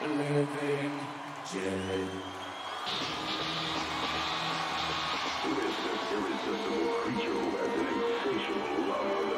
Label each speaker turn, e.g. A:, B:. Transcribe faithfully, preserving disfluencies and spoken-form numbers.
A: living dead.
B: Who is this irresistible creature who has an insatiable love for the